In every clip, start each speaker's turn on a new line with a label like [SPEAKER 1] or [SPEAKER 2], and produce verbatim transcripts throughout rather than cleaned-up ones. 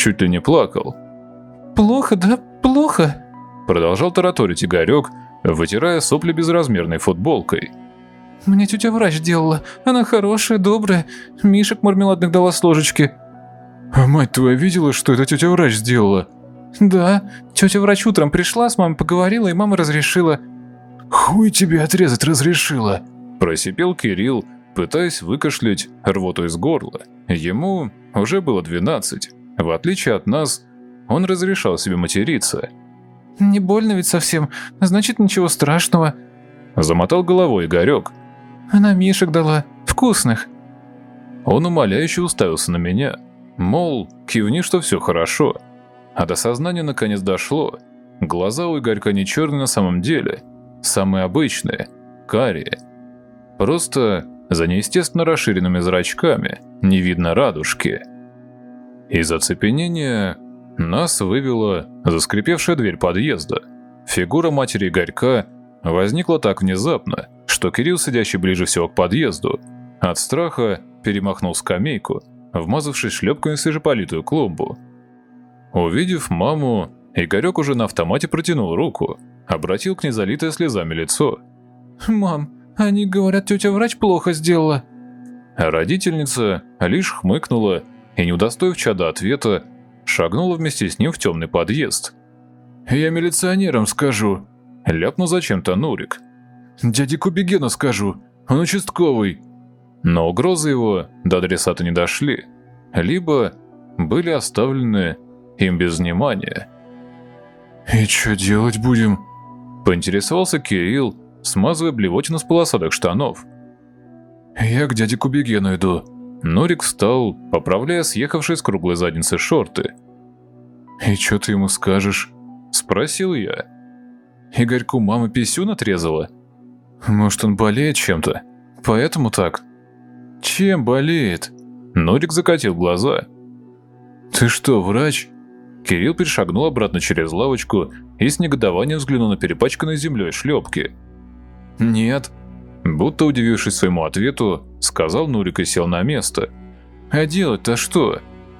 [SPEAKER 1] чуть ли не плакал.
[SPEAKER 2] «Плохо, да, плохо»,
[SPEAKER 1] — продолжал тараторить Игорек, вытирая сопли безразмерной футболкой.
[SPEAKER 2] «Мне тетя врач делала. Она хорошая, добрая. Мишек мармеладных дала с ложечки».
[SPEAKER 1] «А мать твоя видела, что это тетя врач сделала?»
[SPEAKER 2] «Да, тетя врач утром пришла, с мамой поговорила, и мама разрешила».
[SPEAKER 1] «Хуй тебе отрезать разрешила!» – просипел Кирилл, пытаясь выкашлять рвоту из горла. Ему уже было двенадцать. В отличие от нас, он разрешал себе материться.
[SPEAKER 2] «Не больно ведь совсем, значит ничего страшного»,
[SPEAKER 1] – замотал головой Игорек.
[SPEAKER 2] «Она мишек дала, вкусных».
[SPEAKER 1] Он умоляюще уставился на меня, мол, кивни, что все хорошо. А до сознания наконец дошло. Глаза у Игорька не черные на самом деле, самые обычные, карие. Просто за неестественно расширенными зрачками не видно радужки. Из оцепенения нас вывела заскрипевшая дверь подъезда. Фигура матери Игорька возникла так внезапно, что Кирилл, сидящий ближе всего к подъезду, от страха перемахнул скамейку, вмазавшись шлепками в свежеполитую клумбу. Увидев маму, Игорек уже на автомате протянул руку, обратил к ней залитое слезами лицо.
[SPEAKER 2] «Мам, они говорят, тетя врач плохо сделала».
[SPEAKER 1] А родительница лишь хмыкнула и, не удостоив чада ответа, шагнула вместе с ним в темный подъезд. «Я милиционерам скажу», — ляпнул зачем-то Нурик. «Дяде Кубигену скажу, он участковый». Но угрозы его до адресата не дошли, либо были оставлены им без внимания. «И что делать будем?» – поинтересовался Кирилл, смазывая блевотину с полосатых штанов. «Я к дяде Кубигену иду». Нурик встал, поправляя съехавшие с круглой задницы шорты. «И что ты ему скажешь?» – спросил я. «Игорьку мама писюн отрезала? Может, он болеет чем-то? Поэтому так?» «Чем болеет?» Нурик закатил глаза. «Ты что, врач?» Кирилл перешагнул обратно через лавочку и с негодованием взглянул на перепачканные землей шлепки. «Нет», будто удивившись своему ответу, сказал Нурик и сел на место. «А делать-то что?»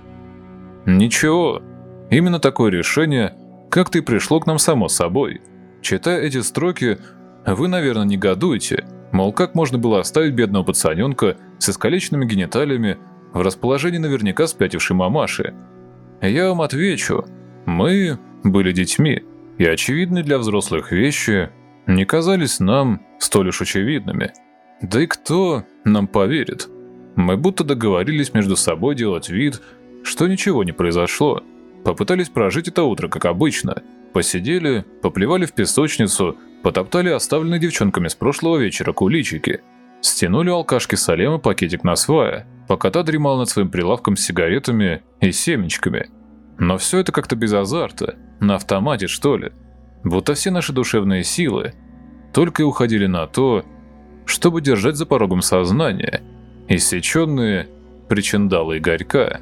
[SPEAKER 1] «Ничего. Именно такое решение как-то и пришло к нам само собой. Читая эти строки, вы, наверное, негодуете, мол, как можно было оставить бедного пацаненка с искалеченными гениталиями в расположении наверняка спятившей мамаши. Я вам отвечу, мы были детьми, и очевидные для взрослых вещи не казались нам столь уж очевидными. Да и кто нам поверит? Мы будто договорились между собой делать вид, что ничего не произошло. Попытались прожить это утро как обычно. Посидели, поплевали в песочницу, потоптали оставленные девчонками с прошлого вечера куличики. Стянули у алкашки Салема пакетик на свая, пока та дремала над своим прилавком с сигаретами и семечками. Но все это как-то без азарта, на автомате что ли. Будто все наши душевные силы только и уходили на то, чтобы держать за порогом сознания иссеченные причиндалы Игорька.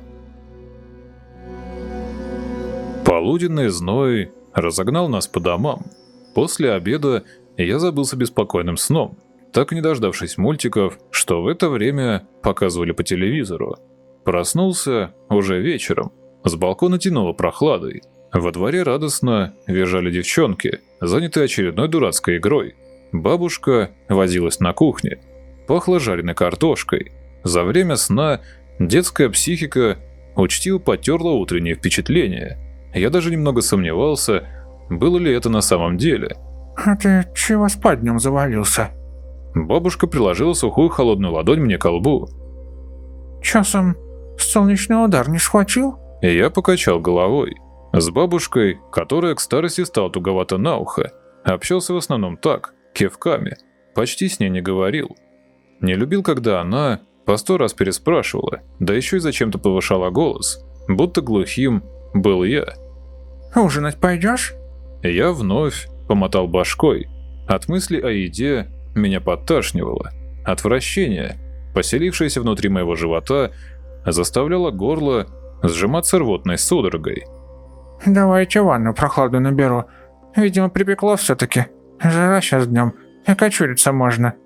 [SPEAKER 1] Полуденный зной разогнал нас по домам. После обеда я забылся беспокойным сном, так и не дождавшись мультиков, что в это время показывали по телевизору. Проснулся уже вечером. С балкона тянуло прохладой. Во дворе радостно визжали девчонки, занятые очередной дурацкой игрой. Бабушка возилась на кухне. Пахло жареной картошкой. За время сна детская психика учтиво потерла утренние впечатления. Я даже немного сомневался, было ли это на самом деле.
[SPEAKER 3] «А ты чего спать днем завалился?»
[SPEAKER 1] Бабушка приложила сухую холодную ладонь мне к лбу.
[SPEAKER 3] «Часом солнечный удар не схватил?»
[SPEAKER 1] И я покачал головой. С бабушкой, которая к старости стала туговато на ухо, общался в основном так, кивками, почти с ней не говорил. Не любил, когда она по сто раз переспрашивала, да еще и зачем-то повышала голос, будто глухим был я.
[SPEAKER 3] «Ужинать пойдешь?»
[SPEAKER 1] Я вновь помотал башкой. От мысли о еде меня подташнивало. Отвращение, поселившееся внутри моего живота, заставляло горло сжиматься рвотной судорогой.
[SPEAKER 3] «Давайте ванну прохладную наберу. Видимо, припекло все-таки. Жара сейчас днем. И кочуриться можно».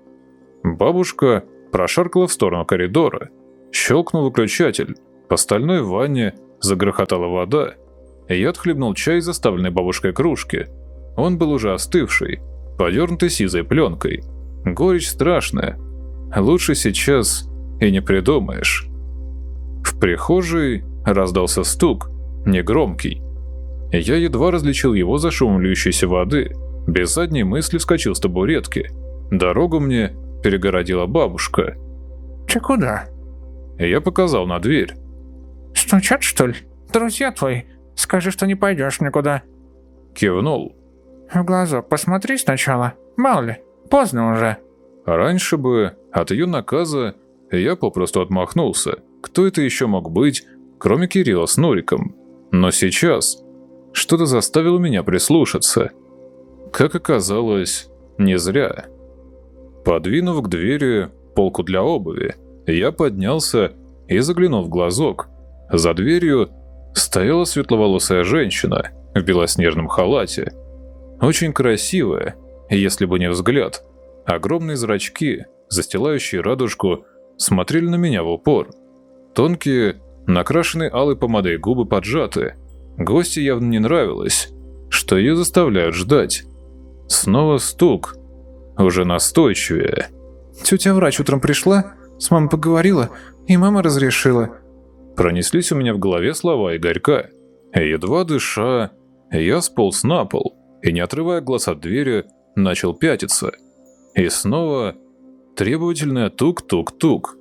[SPEAKER 1] Бабушка прошаркала в сторону коридора. Щелкнул выключатель. По стальной ванне загрохотала вода, и я отхлебнул чай из оставленной бабушкой кружки. Он был уже остывший, подернутый сизой пленкой. Горечь страшная. Лучше сейчас и не придумаешь. В прихожей раздался стук, негромкий. Я едва различил его за шумом льющейся воды. Без задней мысли вскочил с табуретки. Дорогу мне перегородила бабушка.
[SPEAKER 3] «Ты куда?»
[SPEAKER 1] Я показал на дверь.
[SPEAKER 3] «Стучат, что ли? Друзья твои? Скажи, что не пойдешь никуда».
[SPEAKER 1] Кивнул.
[SPEAKER 3] «В глазок посмотри сначала. Мало ли, поздно уже».
[SPEAKER 1] Раньше бы от ее наказа я попросту отмахнулся. Кто это еще мог быть, кроме Кирилла с Нуриком? Но сейчас что-то заставило меня прислушаться. Как оказалось, не зря. Подвинув к двери полку для обуви, я поднялся и заглянул в глазок. За дверью стояла светловолосая женщина в белоснежном халате. Очень красивая, если бы не взгляд. Огромные зрачки, застилающие радужку, смотрели на меня в упор. Тонкие, накрашенные алой помадой губы поджаты. Гости явно не нравилось, что ее заставляют ждать. Снова стук, уже настойчивее.
[SPEAKER 2] «Тетя врач утром пришла, с мамой поговорила, и мама разрешила».
[SPEAKER 1] Пронеслись у меня в голове слова Игорька. Едва дыша, я сполз на пол и, не отрывая глаз от двери, начал пятиться. И снова требовательное тук-тук-тук.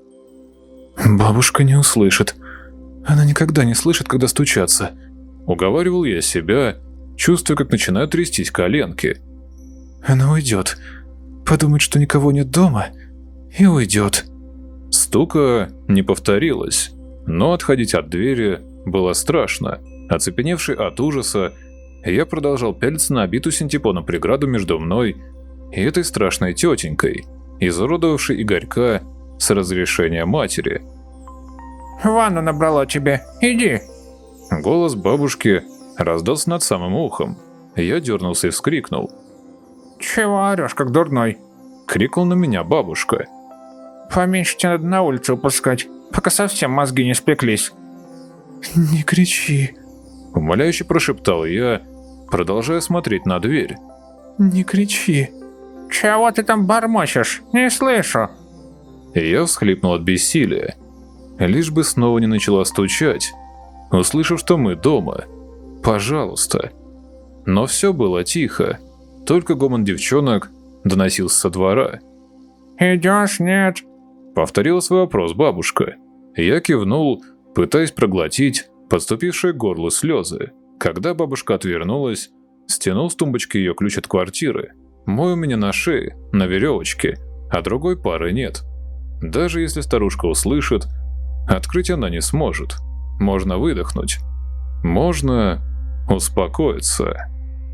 [SPEAKER 2] «Бабушка не услышит. Она никогда не слышит, когда стучатся»,
[SPEAKER 1] — уговаривал я себя, чувствуя, как начинают трястись коленки.
[SPEAKER 2] «Она уйдет. Подумает, что никого нет дома, и уйдет».
[SPEAKER 1] Стука не повторилось, но отходить от двери было страшно. Оцепеневший от ужаса, я продолжал пялиться на обитую синтепоном преграду между мной и этой страшной тетенькой, изуродовавшей Игорька с разрешения матери.
[SPEAKER 3] «Ванну набрала тебе. Иди».
[SPEAKER 1] Голос бабушки раздался над самым ухом. Я дернулся и вскрикнул.
[SPEAKER 3] «Чего орешь, как дурной?»
[SPEAKER 1] — крикнул на меня бабушка.
[SPEAKER 3] «Поменьше тебе надо на улицу упускать, пока совсем мозги не спеклись».
[SPEAKER 2] «Не кричи»,
[SPEAKER 1] — умоляюще прошептал я, продолжая смотреть на дверь.
[SPEAKER 2] «Не кричи».
[SPEAKER 3] «Чего ты там бормочешь? Не слышу».
[SPEAKER 1] Я всхлипнул от бессилия. Лишь бы снова не начала стучать, услышав, что мы дома. Пожалуйста. Но все было тихо. Только гомон девчонок доносился со двора.
[SPEAKER 3] «Идешь, нет?»
[SPEAKER 1] — повторила свой вопрос бабушка. Я кивнул, пытаясь проглотить подступившие к горлу слезы. Когда бабушка отвернулась, стянул с тумбочки ее ключ от квартиры. Мой у меня на шее, на веревочке, а другой пары нет. Даже если старушка услышит, открыть она не сможет. Можно выдохнуть. Можно успокоиться.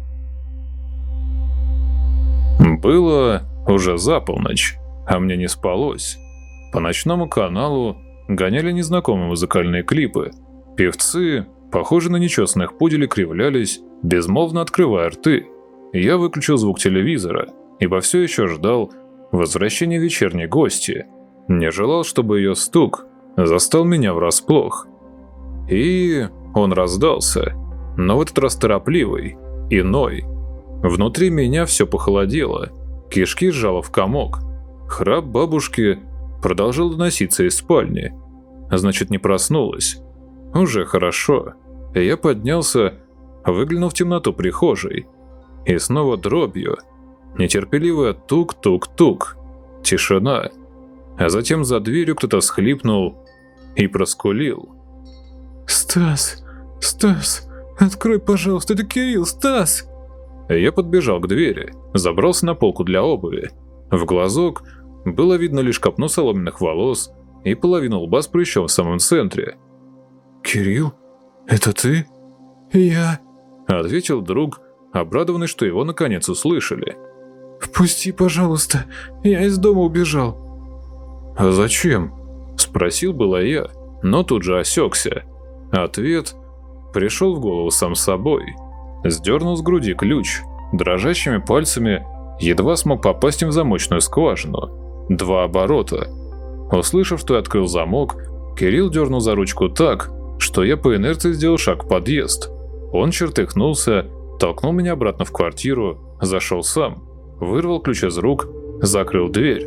[SPEAKER 1] Было уже за полночь, а мне не спалось. По ночному каналу гоняли незнакомые музыкальные клипы. Певцы, похожие на нечесанных пуделей, кривлялись, безмолвно открывая рты. Я выключил звук телевизора, ибо все еще ждал возвращения вечерней гости. Не желал, чтобы ее стук застал меня врасплох. И он раздался, но в этот раз торопливый, иной. Внутри меня все похолодело, кишки сжало в комок. Храп бабушки продолжал доноситься из спальни. Значит, не проснулась. Уже хорошо. Я поднялся, выглянув в темноту прихожей. И снова дробью. Нетерпеливая тук-тук-тук. Тишина. А затем за дверью кто-то всхлипнул и проскулил.
[SPEAKER 2] «Стас! Стас! Открой, пожалуйста, это Кирилл! Стас!»
[SPEAKER 1] Я подбежал к двери, забрался на полку для обуви. В глазок было видно лишь копну соломенных волос и половину лба с прыщом в самом центре.
[SPEAKER 2] «Кирилл? Это ты?» «Я...»
[SPEAKER 1] — ответил друг, обрадованный, что его наконец услышали.
[SPEAKER 2] «Впусти, пожалуйста, я из дома убежал».
[SPEAKER 1] «А зачем?» — спросил было я, но тут же осекся. Ответ пришел в голову сам собой. Сдернул с груди ключ, дрожащими пальцами едва смог попасть им в замочную скважину. Два оборота. Услышав, что я открыл замок, Кирилл дернул за ручку так, что что я по инерции сделал шаг в подъезд. Он чертыхнулся, толкнул меня обратно в квартиру, зашел сам, вырвал ключ из рук, закрыл дверь.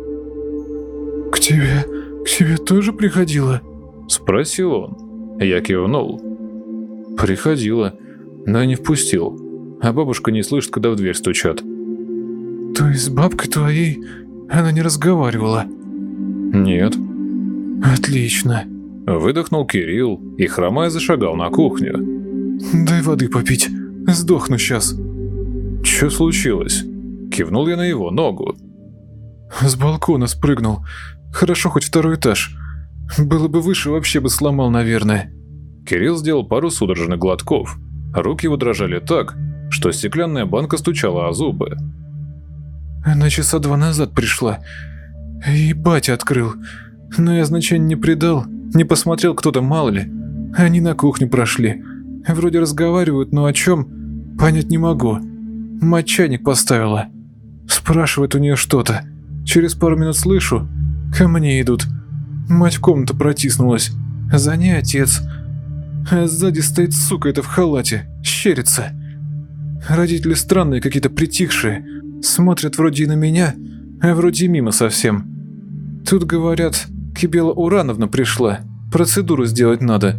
[SPEAKER 2] «К тебе, к тебе тоже приходила?»
[SPEAKER 1] — спросил он. Я кивнул. «Приходила, но я не впустил, а бабушка не слышит, когда в дверь стучат».
[SPEAKER 2] «То есть с бабкой твоей она не разговаривала?»
[SPEAKER 1] «Нет».
[SPEAKER 2] «Отлично»,
[SPEAKER 1] — выдохнул Кирилл и, хромая, зашагал на кухню.
[SPEAKER 2] «Дай воды попить, сдохну сейчас».
[SPEAKER 1] «Чё случилось?» — кивнул я на его ногу.
[SPEAKER 2] «С балкона спрыгнул. Хорошо, хоть второй этаж. Было бы выше, вообще бы сломал, наверное».
[SPEAKER 1] Кирилл сделал пару судорожных глотков. Руки его дрожали так, что стеклянная банка стучала о зубы.
[SPEAKER 2] Она часа два назад пришла. И батя открыл. Но я значения не придал, не посмотрел, кто там, мало ли. Они на кухню прошли. Вроде разговаривают, но о чем, понять не могу. Мать чайник поставила. Спрашивает у нее что-то. Через пару минут слышу, ко мне идут. Мать в комнату протиснулась. За ней отец. А сзади стоит сука эта в халате, щерится. Родители странные какие-то, притихшие. Смотрят вроде и на меня, а вроде и мимо совсем. Тут, говорят, Кибела Урановна пришла. Процедуру сделать надо.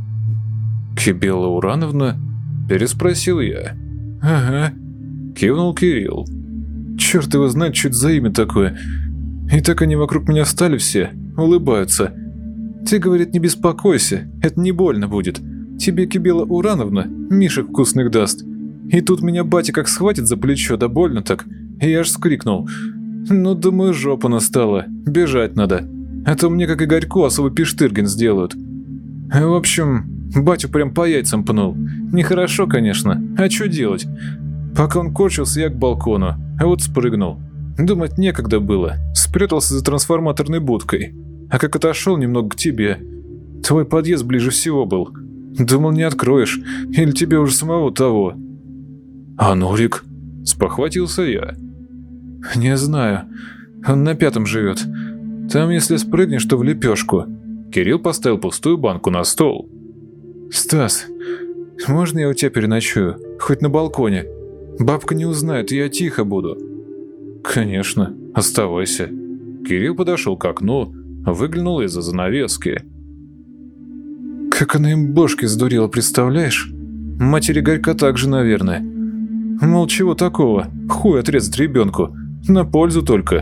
[SPEAKER 1] «Кибела Урановна?» – переспросил я.
[SPEAKER 2] «Ага»,
[SPEAKER 1] – кивнул Кирилл.
[SPEAKER 2] «Черт его знает, что это за имя такое. И так они вокруг меня встали все, улыбаются. Ты, говорит, не беспокойся, это не больно будет. Тебе Кибела Урановна мишек вкусных даст. И тут меня батя как схватит за плечо, да больно так. И я аж вскрикнул. Ну, думаю, жопа настала, бежать надо. А то мне, как Игорьку, особый пиштыргин сделают. В общем, батю прям по яйцам пнул. Нехорошо, конечно, а что делать? Пока он корчился, я к балкону, а вот спрыгнул. Думать некогда было, спрятался за трансформаторной будкой. А как отошел немного к тебе, твой подъезд ближе всего был. Думал, не откроешь, или тебе уже самого того.
[SPEAKER 1] «А Нурик?» – спохватился я.
[SPEAKER 2] «Не знаю, он на пятом живет. Там, если спрыгнешь, то в лепешку».
[SPEAKER 1] Кирилл поставил пустую банку на стол.
[SPEAKER 2] «Стас, можно я у тебя переночую? Хоть на балконе? Бабка не узнает, и я тихо буду».
[SPEAKER 1] «Конечно, оставайся». Кирилл подошел к окну, выглянул из-за занавески.
[SPEAKER 2] «Как она им бошки сдурела, представляешь? Матери Игорька так же, наверное. Мол, чего такого? Хуй отрезать ребенку. На пользу только».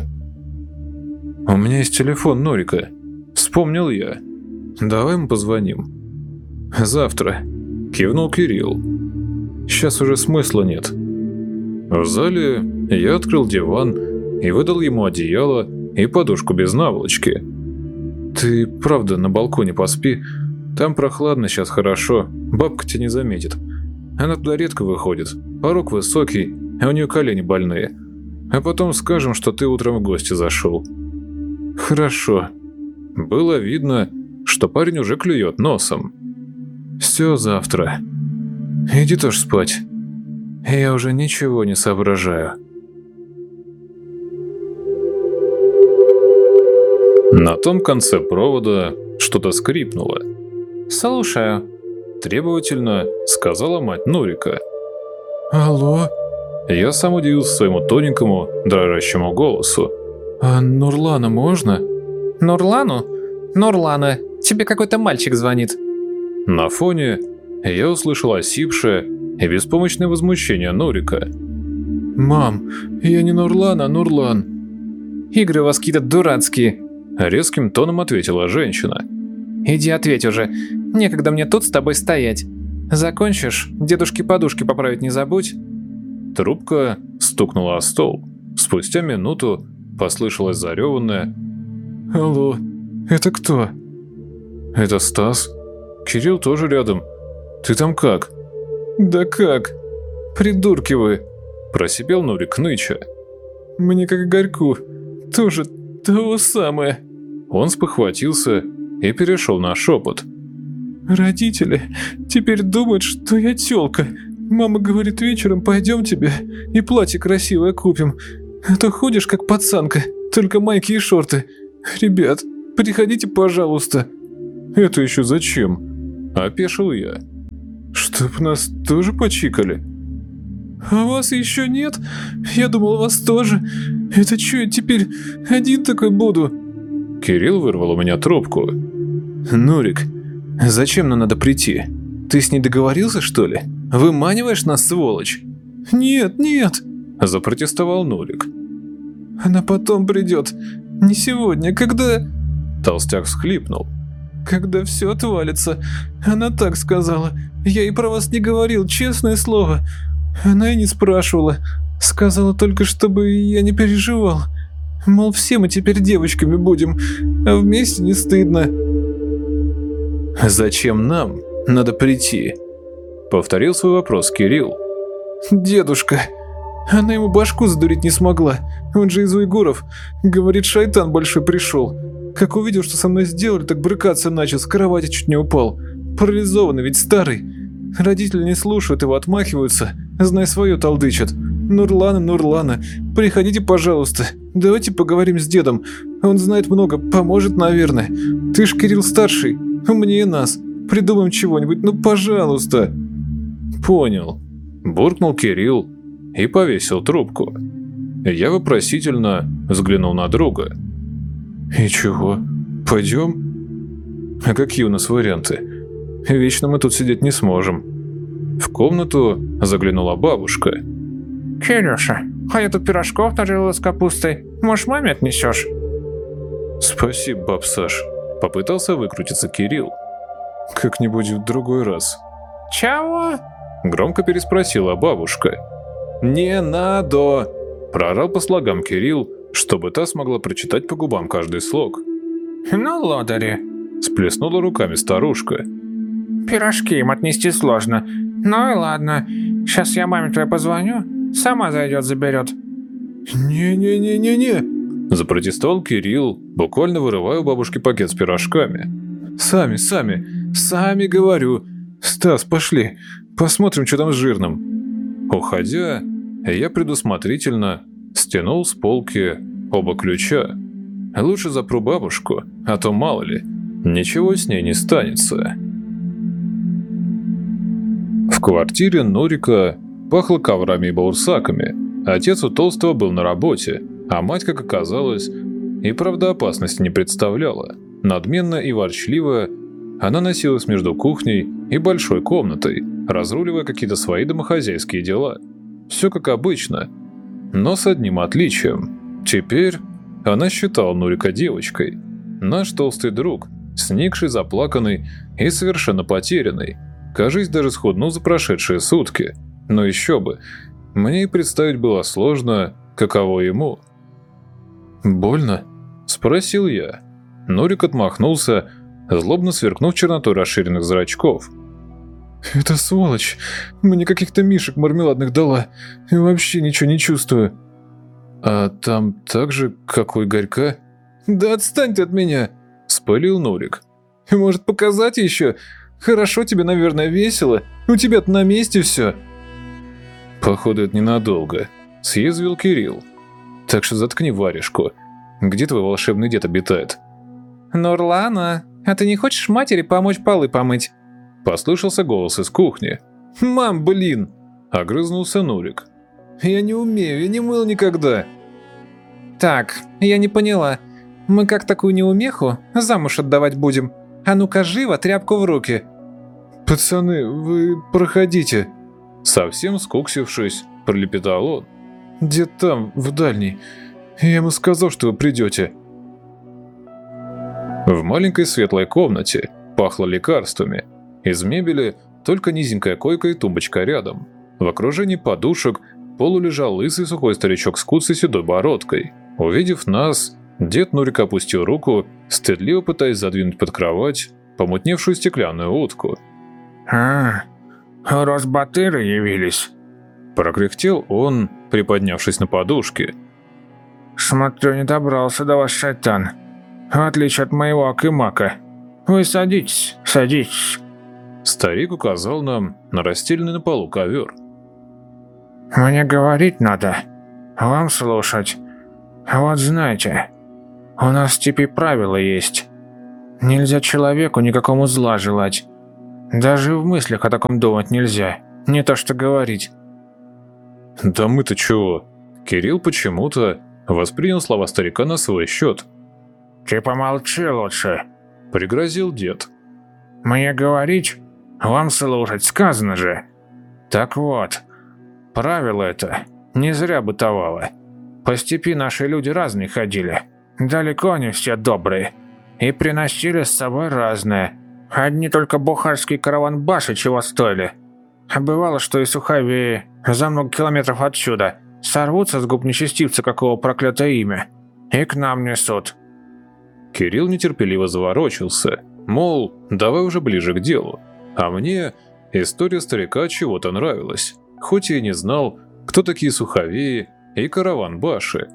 [SPEAKER 1] «У меня есть телефон Нурика», — вспомнил я. «Давай ему позвоним».
[SPEAKER 2] «Завтра», — кивнул Кирилл. «Сейчас уже смысла нет».
[SPEAKER 1] В зале я открыл диван и выдал ему одеяло и подушку без наволочки.
[SPEAKER 2] «Ты правда на балконе поспи? Там прохладно, сейчас хорошо, бабка тебя не заметит. Она туда редко выходит, порог высокий, а у нее колени больные. А потом скажем, что ты утром в гости зашел».
[SPEAKER 1] «Хорошо». Было видно, что парень уже клюет носом.
[SPEAKER 2] «Все завтра. Иди тоже спать. Я уже ничего не соображаю».
[SPEAKER 1] На том конце провода что-то скрипнуло.
[SPEAKER 2] «Слушаю»,
[SPEAKER 1] – требовательно сказала мать Нурика.
[SPEAKER 2] «Алло?»
[SPEAKER 1] Я сам удивился своему тоненькому, дрожащему голосу.
[SPEAKER 2] «А Нурлана можно?»
[SPEAKER 4] «Нурлану? Нурлана, тебе какой-то мальчик звонит».
[SPEAKER 1] На фоне я услышал осипшее и беспомощное возмущение Нурика.
[SPEAKER 2] «Мам, я не Нурлан, а Нурлан».
[SPEAKER 4] «Игры у вас какие-то дурацкие»,
[SPEAKER 1] – резким тоном ответила женщина.
[SPEAKER 4] «Иди ответь уже, некогда мне тут с тобой стоять. Закончишь, дедушке подушки поправить не забудь».
[SPEAKER 1] Трубка стукнула о стол. Спустя минуту послышалось зареванное:
[SPEAKER 2] «Алло, это кто?»
[SPEAKER 1] «Это Стас. Кирилл тоже рядом. Ты там как?»
[SPEAKER 2] «Да как? Придурки вы!»
[SPEAKER 1] – просипел Нурик ныча.
[SPEAKER 2] «Мне как Игорьку. Тоже того самое».
[SPEAKER 1] Он спохватился и перешел на шепот.
[SPEAKER 2] «Родители теперь думают, что я тёлка. Мама говорит, вечером пойдем тебе и платье красивое купим. А то ходишь как пацанка, только майки и шорты. Ребят, приходите, пожалуйста».
[SPEAKER 1] «Это еще зачем?» – опешил я.
[SPEAKER 2] Чтоб нас тоже почикали? А вас еще нет? Я думал, вас тоже. Это что, я теперь один такой буду?
[SPEAKER 1] Кирилл вырвал у меня трубку.
[SPEAKER 2] Нурик, зачем нам надо прийти? Ты с ней договорился, что ли? Выманиваешь нас, сволочь? Нет, нет,
[SPEAKER 1] запротестовал Нурик.
[SPEAKER 2] Она потом придет. Не сегодня, когда...
[SPEAKER 1] Толстяк всхлипнул.
[SPEAKER 2] Когда все отвалится. Она так сказала. Я и про вас не говорил, честное слово. Она и не спрашивала. Сказала только, чтобы я не переживал. Мол, все мы теперь девочками будем, а вместе не стыдно. Зачем нам надо прийти?
[SPEAKER 1] Повторил свой вопрос Кирилл.
[SPEAKER 2] Дедушка. Она ему башку задурить не смогла. Он же из уйгуров. Говорит, шайтан большой пришел. Как увидел, что со мной сделали, так брыкаться начал, с кровати чуть не упал. Парализованный, ведь старый. Родители не слушают его, отмахиваются. Знай свое, толдычат. Нурлана, Нурлана, приходите, пожалуйста. Давайте поговорим с дедом. Он знает много, поможет, наверное. Ты ж, Кирилл, старший, умнее нас. Придумаем чего-нибудь, ну пожалуйста.
[SPEAKER 1] Понял. Буркнул Кирилл и повесил трубку. Я вопросительно взглянул на друга.
[SPEAKER 2] И чего? Пойдем? А какие у нас варианты? Вечно мы тут сидеть не сможем.
[SPEAKER 1] В комнату заглянула бабушка.
[SPEAKER 3] Кирюша, а я тут пирожков нажарила с капустой. Может, маме отнесешь?
[SPEAKER 2] Спасибо, баб Саш.
[SPEAKER 1] Попытался выкрутиться Кирилл.
[SPEAKER 2] Как-нибудь в другой раз.
[SPEAKER 3] Чего?
[SPEAKER 1] Громко переспросила бабушка.
[SPEAKER 2] Не надо!
[SPEAKER 1] Проорал по слогам Кирилл, чтобы та смогла прочитать по губам каждый слог.
[SPEAKER 3] Ну, лодыри.
[SPEAKER 1] Сплеснула руками старушка.
[SPEAKER 3] Пирожки им отнести сложно. Ну и ладно. Сейчас я маме твоей позвоню. Сама зайдет, заберет.
[SPEAKER 2] Не-не-не-не-не.
[SPEAKER 1] Запротестовал Кирилл, буквально вырывая у бабушки пакет с пирожками.
[SPEAKER 2] Сами, сами, сами говорю. Стас, пошли. Посмотрим, что там с жирным.
[SPEAKER 1] Уходя, я предусмотрительно стянул с полки оба ключа. Лучше запру бабушку, а то мало ли, ничего с ней не станется. В квартире Нурика пахло коврами и баурсаками. Отец у Толстого был на работе, а мать, как оказалось, и правда опасности не представляла. Надменно и ворчливо она носилась между кухней и большой комнатой, разруливая какие-то свои домохозяйские дела. Все как обычно, но с одним отличием. Теперь она считала Нурика девочкой. Наш толстый друг, сникший, заплаканный и совершенно потерянный. Кажись, даже схуднул за прошедшие сутки. Но еще бы, мне и представить было сложно, каково ему.
[SPEAKER 2] «Больно?»
[SPEAKER 1] – спросил я. Нурик отмахнулся, злобно сверкнув чернотой расширенных зрачков.
[SPEAKER 2] «Это сволочь! Мне каких-то мишек мармеладных дала, и вообще ничего не чувствую».
[SPEAKER 1] «А там так же, как у Игорька?»
[SPEAKER 2] «Да отстань ты от меня!»
[SPEAKER 1] – вспылил Нурик.
[SPEAKER 2] «Может, показать еще? Хорошо тебе, наверное, весело. У тебя-то на месте все».
[SPEAKER 1] «Походу, это ненадолго», – съязвил Кирилл. «Так что заткни варежку. Где твой волшебный дед обитает?»
[SPEAKER 4] «Нурлана, а ты не хочешь матери помочь полы помыть?»
[SPEAKER 1] Послышался голос из кухни.
[SPEAKER 2] «Мам, блин!»
[SPEAKER 1] – огрызнулся Нурик.
[SPEAKER 2] «Я не умею, я не мыл никогда».
[SPEAKER 4] «Так, я не поняла. Мы как такую неумеху замуж отдавать будем? А ну-ка живо, тряпку в руки!»
[SPEAKER 2] «Пацаны, вы проходите».
[SPEAKER 1] Совсем скуксившись, пролепетал он.
[SPEAKER 2] «Дед там, в дальней. Я ему сказал, что вы придете».
[SPEAKER 1] В маленькой светлой комнате пахло лекарствами. Из мебели только низенькая койка и тумбочка рядом. В окружении подушек полу лежал лысый сухой старичок с куцей седой бородкой. Увидев нас, дед Нурик опустил руку, стыдливо пытаясь задвинуть под кровать помутневшую стеклянную утку.
[SPEAKER 3] «А, Росбатыры явились»,
[SPEAKER 1] – прокряхтел он, приподнявшись на подушке.
[SPEAKER 3] «Смотрю, не добрался до вас шайтан. В отличие от моего Акымака. Вы садитесь, садитесь».
[SPEAKER 1] Старик указал нам на расстеленный на полу ковер.
[SPEAKER 3] «Мне говорить надо, вам слушать. Вот знаете, у нас в степи правила есть. Нельзя человеку никакому зла желать. Даже в мыслях о таком думать нельзя, не то что говорить.
[SPEAKER 1] Да мы-то чего? Кирилл почему-то воспринял слова старика на свой счет.
[SPEAKER 3] Ты помолчи лучше.
[SPEAKER 1] Пригрозил дед.
[SPEAKER 3] Мне говорить, вам слушать, сказано же. Так вот, правило это не зря бытовало. По степи наши люди разные ходили, далеко не все добрые, и приносили с собой разное. Одни только бухарские караван-баши чего стоили. А бывало, что и суховеи за много километров отсюда сорвутся с губ нечестивца какого проклятое имя и к нам несут.
[SPEAKER 1] Кирилл нетерпеливо заворочился, мол, давай уже ближе к делу. А мне история старика чего-то нравилась, хоть и не знал, кто такие суховеи и караван-баши.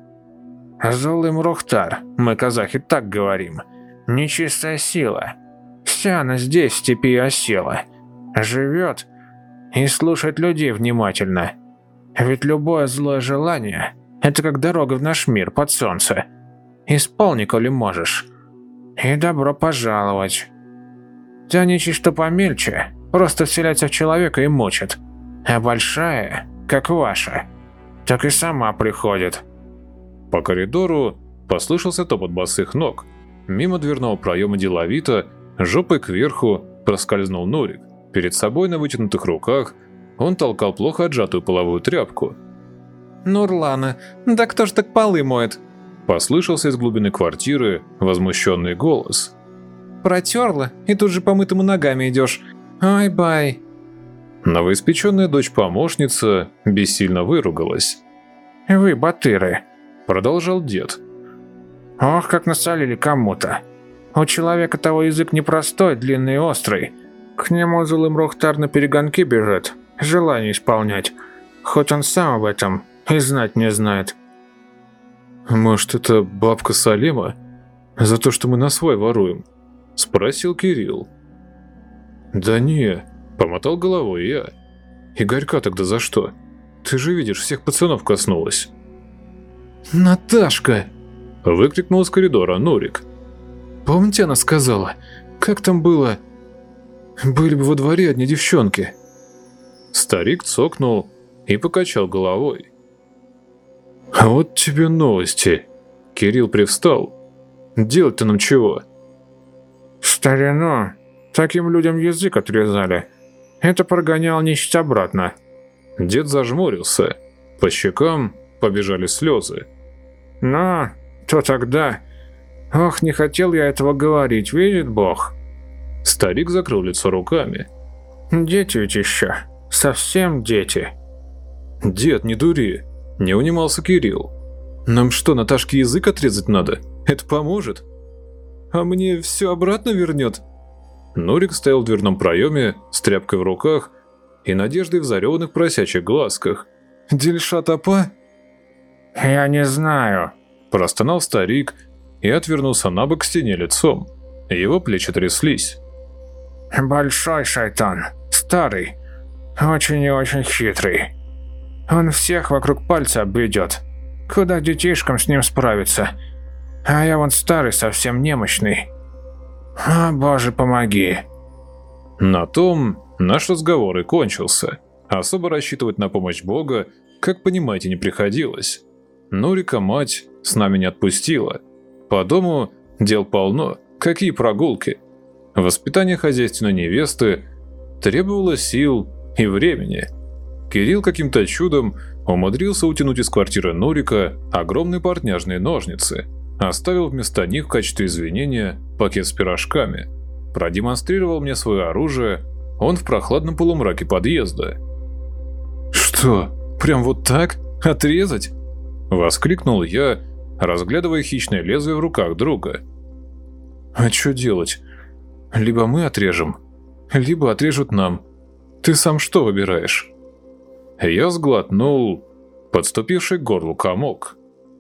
[SPEAKER 3] Зулым-Рухтар, мы казахи так говорим, нечистая сила. Вся она здесь в степи осела, живет и слушает людей внимательно. Ведь любое злое желание – это как дорога в наш мир под солнце. Исполни, коли можешь, и добро пожаловать. Та нечисть, что помельче, просто вселяется в человека и мучит, а большая, как ваша, так и сама приходит.
[SPEAKER 1] По коридору послышался топот босых ног. Мимо дверного проема деловито, жопой кверху, проскользнул Нурик. Перед собой на вытянутых руках он толкал плохо отжатую половую тряпку.
[SPEAKER 4] «Нурлана, да кто ж так полы моет?»
[SPEAKER 1] Послышался из глубины квартиры возмущенный голос.
[SPEAKER 4] «Протерла, и тут же помытому ногами идешь. Ай-бай!»
[SPEAKER 1] Новоиспеченная дочь-помощница бессильно выругалась.
[SPEAKER 3] Вы, батыры,
[SPEAKER 1] Продолжал дед.
[SPEAKER 3] ох, как насолили кому-то. У человека того язык непростой, длинный и острый. К нему Зулым-Рухтар на перегонки бежит, желание исполнять, хоть он сам об этом и знать не знает.
[SPEAKER 1] «Может, это бабка Салима? За то, что мы на свой воруем?» – спросил Кирилл. «Да не», – помотал головой я. «Игорька тогда за что? Ты же видишь, всех пацанов коснулась».
[SPEAKER 2] «Наташка!» –
[SPEAKER 1] выкрикнул из коридора Нурик.
[SPEAKER 2] «Помните, она сказала? Как там было? Были бы во дворе одни девчонки».
[SPEAKER 1] Старик цокнул и покачал головой.
[SPEAKER 2] «А вот тебе новости».
[SPEAKER 1] Кирилл привстал. «Делать-то нам чего?»
[SPEAKER 3] Старину таким людям язык отрезали. Это прогонял нечисть обратно.
[SPEAKER 1] Дед зажмурился. По щекам побежали слезы.
[SPEAKER 3] Но то тогда... Ох, не хотел я этого говорить, видит Бог.
[SPEAKER 1] Старик закрыл лицо руками.
[SPEAKER 3] Дети ведь еще. Совсем дети.
[SPEAKER 1] «Дед, не дури!» – не унимался Кирилл.
[SPEAKER 2] «Нам что, Наташке язык отрезать надо? Это поможет? А мне все обратно вернет?»
[SPEAKER 1] Нурик стоял в дверном проеме с тряпкой в руках и надеждой в зареванных просячих глазках.
[SPEAKER 2] «Дельшат Апа?»
[SPEAKER 3] Я не знаю.
[SPEAKER 1] Простонал старик и отвернулся на бок к стене лицом. Его плечи тряслись.
[SPEAKER 3] Большой шайтан. Старый. Очень и очень хитрый. Он всех вокруг пальца обведет. Куда детишкам с ним справиться? А я вон старый, совсем немощный. О, Боже, помоги.
[SPEAKER 1] На том наш разговор и кончился. Особо рассчитывать на помощь Бога, как понимаете, не приходилось. Нурика мать с нами не отпустила. По дому дел полно, какие прогулки. Воспитание хозяйственной невесты требовало сил и времени. Кирилл каким-то чудом умудрился утянуть из квартиры Нурика огромные портняжные ножницы, оставил вместо них в качестве извинения пакет с пирожками. Продемонстрировал мне свое оружие он в прохладном полумраке подъезда.
[SPEAKER 2] «Что, прям вот так? Отрезать?»
[SPEAKER 1] – воскликнул я, разглядывая хищное лезвие в руках друга.
[SPEAKER 2] «А что делать? Либо мы отрежем, либо отрежут нам. Ты сам что выбираешь?»
[SPEAKER 1] Я сглотнул подступивший к горлу комок.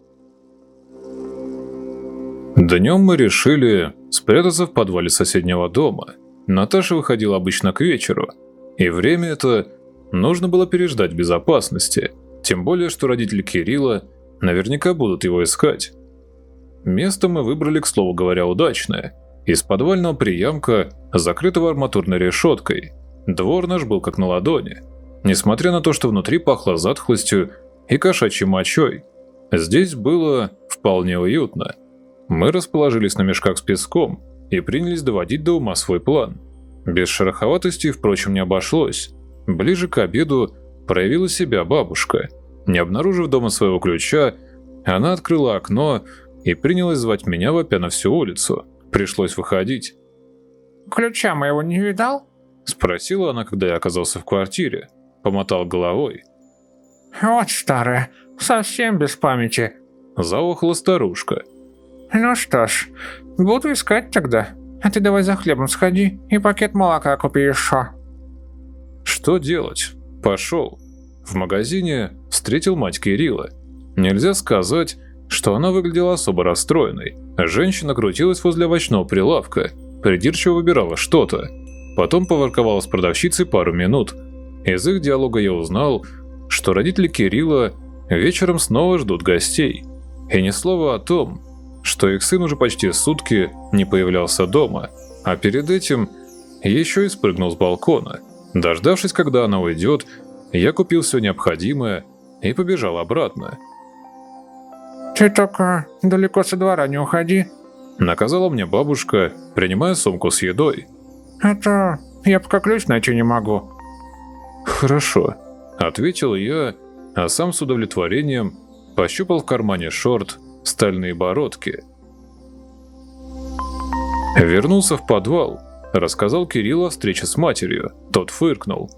[SPEAKER 1] Днем мы решили спрятаться в подвале соседнего дома. Наташа выходила обычно к вечеру, и время это нужно было переждать в безопасности, тем более, что родители Кирилла наверняка будут его искать. Место мы выбрали, к слову говоря, удачное. из подвального приямка, закрытого арматурной решеткой. Двор наш был как на ладони, несмотря на то, что внутри пахло затхлостью и кошачьей мочой. Здесь было вполне уютно. Мы расположились на мешках с песком и принялись доводить до ума свой план. Без шероховатости, впрочем, не обошлось. Ближе к обеду проявила себя бабушка. Не обнаружив дома своего ключа, она открыла окно и принялась звать меня, вопя на всю улицу. Пришлось выходить.
[SPEAKER 3] «Ключа моего не видал?»
[SPEAKER 1] — спросила она, когда я оказался в квартире. Помотал головой.
[SPEAKER 3] «Вот старая, совсем без памяти».
[SPEAKER 1] Заохала старушка.
[SPEAKER 3] «Ну что ж, буду искать тогда. А ты давай за хлебом сходи и пакет молока купи еще».
[SPEAKER 1] Что делать? Пошел. В магазине встретил мать Кирилла. Нельзя сказать, что она выглядела особо расстроенной. Женщина крутилась возле овощного прилавка, придирчиво выбирала что-то. Потом поворковала с продавщицей пару минут. Из их диалога я узнал, что родители Кирилла вечером снова ждут гостей. И ни слова о том, что их сын уже почти сутки не появлялся дома, а перед этим еще и спрыгнул с балкона. Дождавшись, когда она уйдет, я купил все необходимое и побежал обратно.
[SPEAKER 3] «Ты только далеко со двора не уходи»,
[SPEAKER 1] — наказала мне бабушка, принимая сумку с едой.
[SPEAKER 3] «А то я пока ключ найти не могу».
[SPEAKER 1] «Хорошо», — ответил я, а сам с удовлетворением пощупал в кармане шорт стальные бородки. Вернулся в подвал, рассказал Кириллу о встрече с матерью. Тот фыркнул.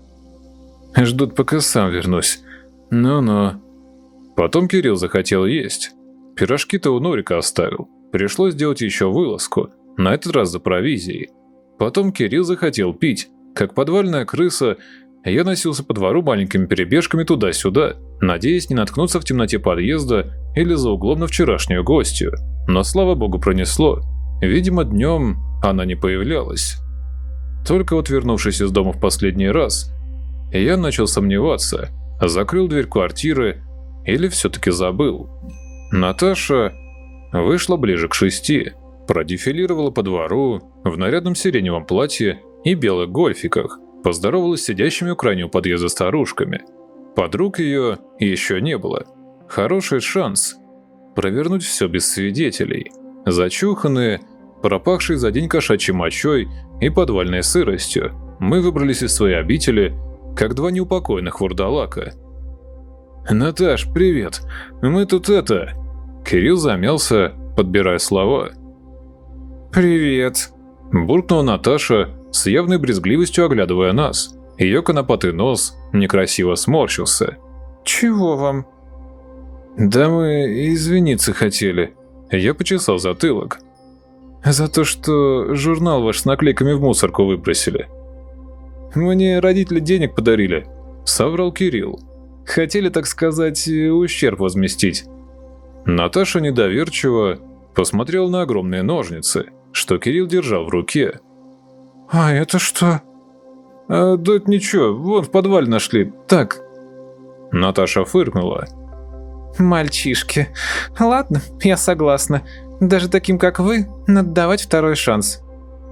[SPEAKER 1] «Ждут, пока сам вернусь. Ну-ну». Потом Кирилл захотел есть. Пирожки-то у Норика оставил. Пришлось сделать еще вылазку, на этот раз за провизией. Потом Кирилл захотел пить. Как подвальная крыса, я носился по двору маленькими перебежками туда-сюда, надеясь не наткнуться в темноте подъезда или за углом на вчерашнюю гостью. Но, слава богу, пронесло. Видимо, днем она не появлялась. Только вот вернувшись из дома в последний раз, я начал сомневаться, закрыл дверь квартиры или все-таки забыл. Наташа вышла ближе к шести, продефилировала по двору в нарядном сиреневом платье и белых гольфиках, поздоровалась с сидящими у крайнего подъезда старушками. Подруг ее еще не было. Хороший шанс провернуть все без свидетелей. Зачуханные, пропахшие за день кошачьей мочой и подвальной сыростью, мы выбрались из своей обители, как два неупокоенных вурдалака. «Наташ, привет! Мы тут это...» Кирилл замялся, подбирая слова.
[SPEAKER 2] «Привет!» –
[SPEAKER 1] буркнула Наташа, с явной брезгливостью оглядывая нас. Ее конопатый нос некрасиво сморщился.
[SPEAKER 2] «Чего вам?» «Да мы извиниться хотели». Я почесал затылок. «За то, что журнал ваш с наклейками в мусорку выбросили». «Мне родители денег подарили», — соврал Кирилл. «Хотели, так сказать, ущерб возместить». Наташа недоверчиво посмотрела на огромные ножницы, что Кирилл держал в руке. «А это что?» «А, да это ничего, вон в подвале нашли, так».
[SPEAKER 1] Наташа фыркнула.
[SPEAKER 4] «Мальчишки. Ладно, я согласна. Даже таким, как вы, надо давать второй шанс».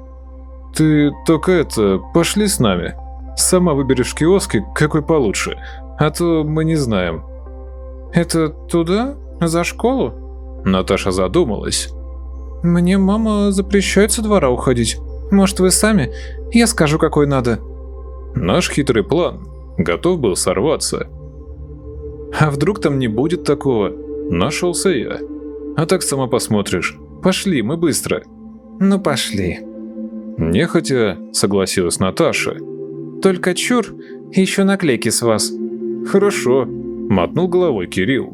[SPEAKER 2] «Ты только это, пошли с нами. Сама выберешь в киоске, какой получше, а то мы не знаем».
[SPEAKER 4] «Это туда? За школу?»
[SPEAKER 1] Наташа задумалась.
[SPEAKER 4] «Мне мама запрещает со двора уходить. Может, вы сами? Я скажу, какой надо».
[SPEAKER 1] Наш хитрый план готов был сорваться.
[SPEAKER 2] «А вдруг там не будет такого?»
[SPEAKER 1] Нашелся я.
[SPEAKER 2] «А так сама посмотришь. Пошли, мы быстро».
[SPEAKER 4] «Ну пошли».
[SPEAKER 1] Нехотя согласилась Наташа.
[SPEAKER 4] «Только чур, еще наклейки с вас».
[SPEAKER 2] «Хорошо»,
[SPEAKER 1] — мотнул головой Кирилл.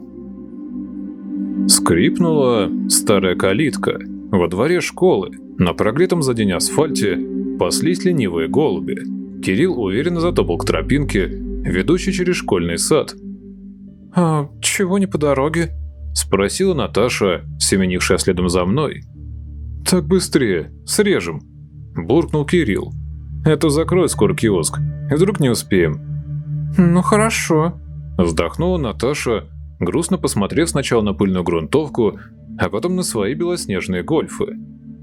[SPEAKER 1] Скрипнула старая калитка. Во дворе школы, на прогретом за день асфальте, паслись ленивые голуби. Кирилл уверенно затопал к тропинке, ведущей через школьный сад.
[SPEAKER 4] «А чего не по дороге?»
[SPEAKER 1] — спросила Наташа, семенившая следом за мной.
[SPEAKER 2] «Так быстрее, срежем», — буркнул Кирилл. «Это закрой скоро киоск, вдруг не успеем».
[SPEAKER 4] «Ну хорошо»,
[SPEAKER 1] — вздохнула Наташа, грустно посмотрев сначала на пыльную грунтовку, а потом на свои белоснежные гольфы.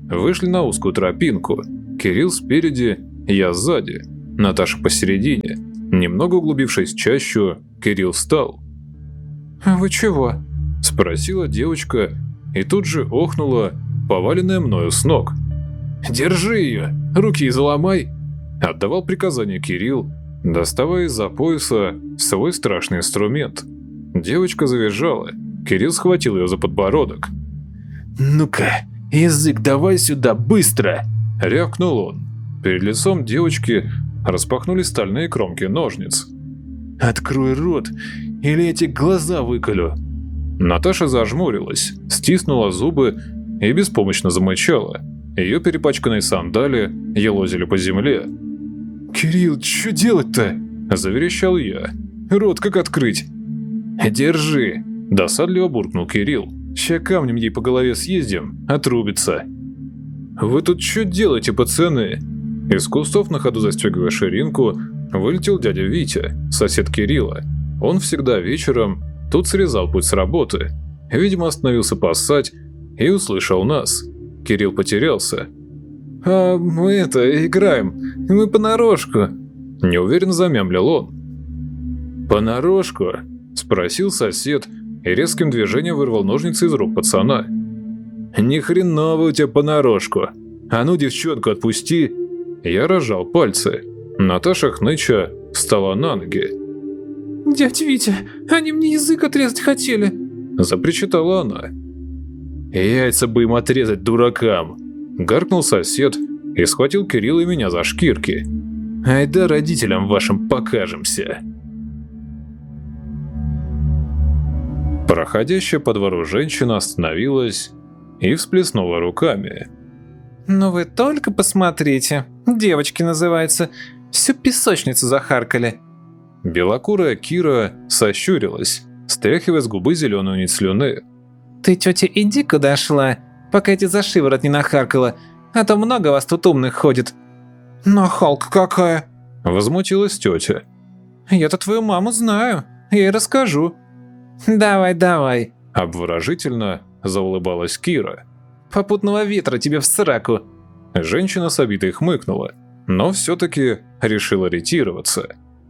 [SPEAKER 1] Вышли на узкую тропинку. Кирилл спереди, я сзади. Наташа посередине. Немного углубившись в чащу, Кирилл встал.
[SPEAKER 4] «А вы чего?»
[SPEAKER 1] – спросила девочка и тут же охнула, поваленная мною с ног. «Держи ее! Руки заломай!» – отдавал приказание Кирилл, доставая из-за пояса свой страшный инструмент. Девочка завизжала. Кирилл схватил ее за подбородок.
[SPEAKER 2] «Ну-ка, язык давай сюда, быстро!»
[SPEAKER 1] – рявкнул он. Перед лицом девочки распахнулись стальные кромки ножниц.
[SPEAKER 2] «Открой рот, или я тебе глаза выколю!»
[SPEAKER 1] Наташа зажмурилась, стиснула зубы и беспомощно замычала. Ее перепачканные сандали елозили по земле.
[SPEAKER 2] «Кирилл, что делать-то?»
[SPEAKER 1] – заверещал я.
[SPEAKER 2] «Рот как открыть?»
[SPEAKER 1] «Держи!» – досадливо буркнул Кирилл.
[SPEAKER 2] «Ща камнем ей по голове съездим, отрубится».
[SPEAKER 1] «Вы тут что делаете, пацаны?» Из кустов, на ходу застегивая ширинку, вылетел дядя Витя, сосед Кирилла. Он всегда вечером тут срезал путь с работы. Видимо, остановился поссать и услышал нас. Кирилл потерялся.
[SPEAKER 2] «А мы это, играем, мы понарошку»,
[SPEAKER 1] – неуверенно замямлил он. «Понарошку?» – спросил сосед и резким движением вырвал ножницы из рук пацана.
[SPEAKER 2] «Ни хреново у тебя понарошку. А ну, девчонку, отпусти!»
[SPEAKER 1] Я разжал пальцы. Наташа хныча встала на ноги.
[SPEAKER 4] «Дядь Витя, они мне язык отрезать хотели!»
[SPEAKER 1] – запричитала она.
[SPEAKER 2] «Яйца бы им отрезать, дуракам!»
[SPEAKER 1] – гаркнул сосед и схватил Кирилла и меня за шкирки.
[SPEAKER 2] «Айда родителям вашим покажемся!»
[SPEAKER 1] Проходящая по двору женщина остановилась и всплеснула руками.
[SPEAKER 4] «Ну вы только посмотрите, девочки называется, всю песочницу захаркали».
[SPEAKER 1] Белокурая Кира сощурилась, стряхивая с губы зеленую нить слюны.
[SPEAKER 4] «Ты, тетя, иди куда шла, пока эти за шиворот не нахаркала, а то много вас тут умных ходит». «Нахалка какая!»
[SPEAKER 1] – возмутилась тетя.
[SPEAKER 4] «Я-то твою маму знаю, я ей расскажу». «Давай, давай»,
[SPEAKER 1] – обворожительно заулыбалась Кира.
[SPEAKER 4] «Попутного ветра тебе в сраку».
[SPEAKER 1] Женщина с обидой хмыкнула, но все-таки решила ретироваться.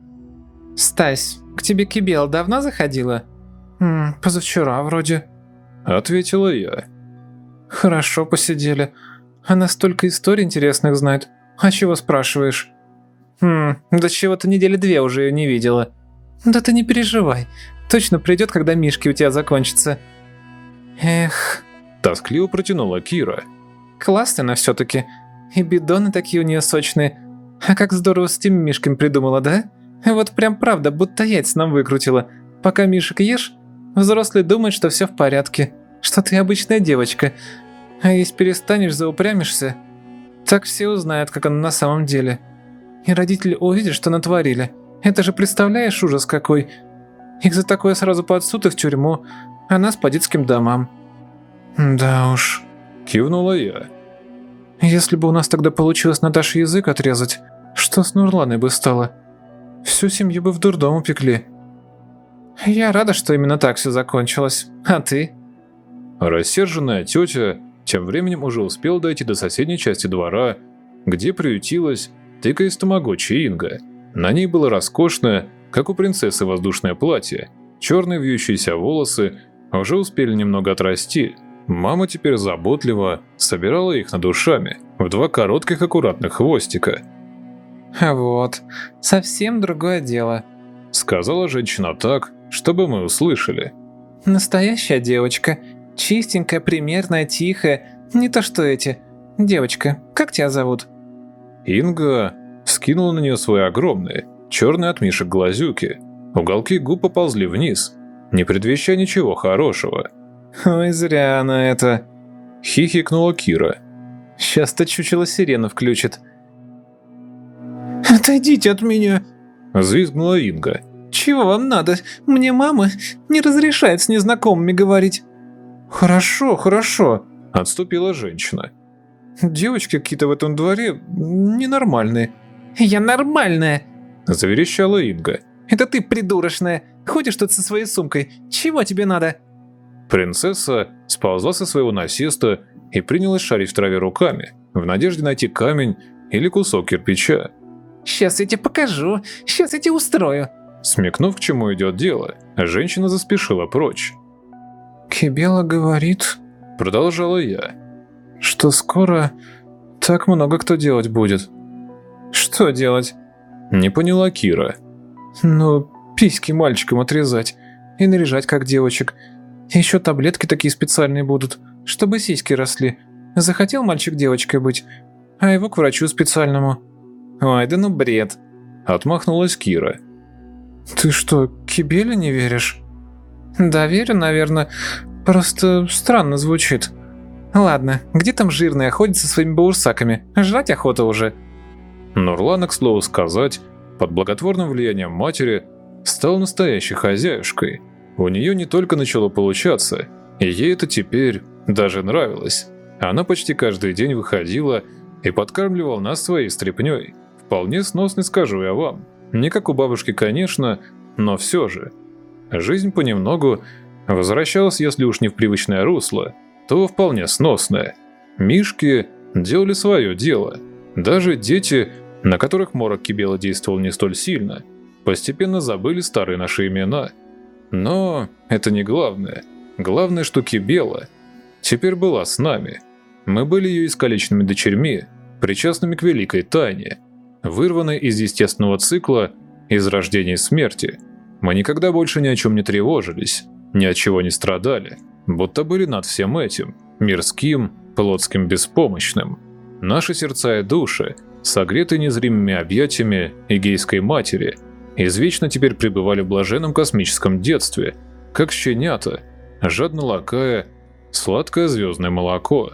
[SPEAKER 4] «Стась, к тебе Кибела давно заходила?» М, «Позавчера вроде»,
[SPEAKER 1] – ответила я.
[SPEAKER 4] «Хорошо посидели. Она столько историй интересных знает. А чего спрашиваешь?» «Хм, до чего-то недели две уже ее не видела». «Да ты не переживай. Точно придет, когда мишки у тебя закончатся». «Эх...»
[SPEAKER 1] – тоскливо протянула Кира.
[SPEAKER 4] «Классная она все-таки. И бидоны такие у нее сочные. А как здорово с теми мишками придумала, да? Вот прям правда, будто яйца нам выкрутила. Пока мишек ешь, взрослый думает, что все в порядке, что ты обычная девочка. А если перестанешь, заупрямишься, так все узнают, как оно на самом деле. И родители увидят, что натворили. Это же представляешь ужас какой. Их за такое сразу под суд и в тюрьму, а нас по детским домам». «Да уж»,
[SPEAKER 1] – кивнула я.
[SPEAKER 4] «Если бы у нас тогда получилось Наташе язык отрезать, что с Нурланой бы стало? Всю семью бы в дурдом упекли». «Я рада, что именно так все закончилось. А ты?»
[SPEAKER 1] Рассерженная тетя тем временем уже успела дойти до соседней части двора, где приютилась тыкаясь тамагочи Инга. На ней было роскошное, как у принцессы, воздушное платье. Черные вьющиеся волосы уже успели немного отрасти. Мама теперь заботливо собирала их над ушами в два коротких аккуратных хвостика.
[SPEAKER 4] «Вот, совсем другое дело»,
[SPEAKER 1] — сказала женщина так, чтобы мы услышали.
[SPEAKER 4] «Настоящая девочка, чистенькая, примерная, тихая, не то что эти. Девочка, как тебя зовут?»
[SPEAKER 1] Инга вскинула на нее свои огромные, черные от мишек глазюки. Уголки губ поползли вниз, не предвещая ничего хорошего.
[SPEAKER 4] «Ой, зря она это»,
[SPEAKER 1] — хихикнула Кира.
[SPEAKER 4] «Сейчас-то чучело сирену включит». «Отойдите от меня!»
[SPEAKER 1] — взвизгнула Инга.
[SPEAKER 4] «Чего вам надо? Мне мама не разрешает с незнакомыми говорить». «Хорошо, хорошо»,
[SPEAKER 1] — отступила женщина.
[SPEAKER 4] «Девочки какие-то в этом дворе ненормальные». «Я нормальная!»
[SPEAKER 1] — заверещала Инга.
[SPEAKER 4] «Это ты придурочная. Ходишь тут со своей сумкой. Чего тебе надо?»
[SPEAKER 1] Принцесса сползла со своего насеста и принялась шарить в траве руками, в надежде найти камень или кусок кирпича.
[SPEAKER 4] «Сейчас я тебе покажу, сейчас я тебе устрою».
[SPEAKER 1] Смекнув, к чему идет дело, женщина заспешила прочь.
[SPEAKER 2] «Кибела говорит, — продолжала я, — что скоро так много кто делать будет».
[SPEAKER 4] «Что делать?»
[SPEAKER 1] — не поняла Кира.
[SPEAKER 2] «Ну, письки мальчикам отрезать и наряжать как девочек. Еще таблетки такие специальные будут, чтобы сиськи росли. Захотел мальчик девочкой быть, а его к врачу специальному».
[SPEAKER 4] «Ой, да ну бред!»
[SPEAKER 1] — отмахнулась Кира.
[SPEAKER 2] «Ты что, Кибеле не веришь?»
[SPEAKER 4] «Да верю, наверное. Просто странно звучит. Ладно, где там жирная ходит со своими баурсаками? Жрать охота уже».
[SPEAKER 1] Нурлана, к слову сказать, под благотворным влиянием матери, стала настоящей хозяюшкой. У нее не только начало получаться, и ей это теперь даже нравилось. Она почти каждый день выходила и подкармливала нас своей стряпнёй. Вполне сносный, скажу я вам. Не как у бабушки, конечно, но все же. Жизнь понемногу возвращалась, если уж не в привычное русло, то вполне сносное. Мишки делали свое дело. Даже дети, на которых морок Кибела действовал не столь сильно, постепенно забыли старые наши имена. Но это не главное. Главное, что Кибела теперь была с нами. Мы были ее искалеченными дочерьми, причастными к великой тайне, вырванной из естественного цикла, из рождения и смерти. Мы никогда больше ни о чем не тревожились, ни от чего не страдали, будто были над всем этим, мирским, плотским, беспомощным. Наши сердца и души, согретые незримыми объятиями Эгейской матери, извечно теперь пребывали в блаженном космическом детстве, как щенята, жадно лакая сладкое звездное молоко.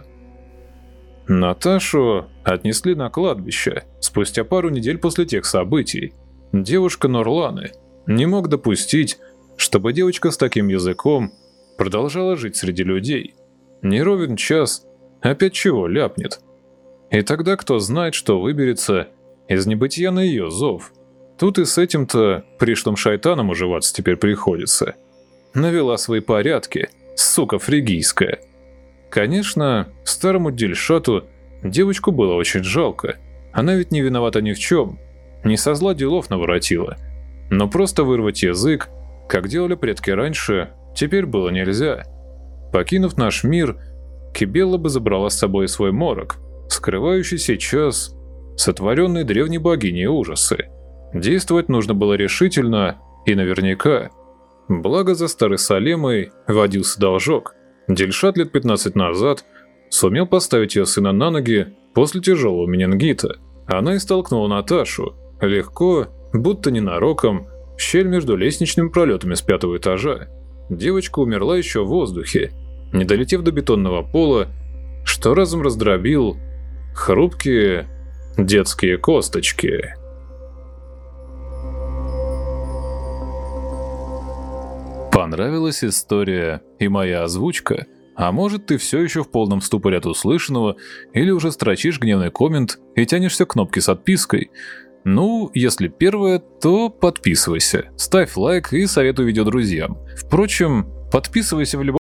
[SPEAKER 1] Наташу отнесли на кладбище спустя пару недель после тех событий. Девушка Нурланы не мог допустить, чтобы девочка с таким языком продолжала жить среди людей. Не ровен час, опять чего ляпнет. И тогда кто знает, что выберется из небытия на ее зов. Тут и с этим-то пришлым шайтаном уживаться теперь приходится. Навела свои порядки, сука фригийская. Конечно, старому Дильшату девочку было очень жалко. Она ведь не виновата ни в чем, не со зла делов наворотила. Но просто вырвать язык, как делали предки раньше, теперь было нельзя. Покинув наш мир, Кибела бы забрала с собой свой морок, скрывающий сейчас сотворенные древней богиней ужасы. Действовать нужно было решительно и наверняка. Благо за старой Салемой водился должок. Дильшат лет пятнадцать назад сумел поставить ее сына на ноги после тяжелого менингита. Она и столкнула Наташу, легко, будто ненароком, в щель между лестничными пролетами с пятого этажа. Девочка умерла еще в воздухе, не долетев до бетонного пола, что разом раздробил хрупкие детские косточки. Понравилась история и моя озвучка? А может, ты все еще в полном ступоре от услышанного, или уже строчишь гневный коммент и тянешься к кнопке с отпиской? Ну, если первое, то подписывайся, ставь лайк и советуй видео друзьям. Впрочем, подписывайся в любом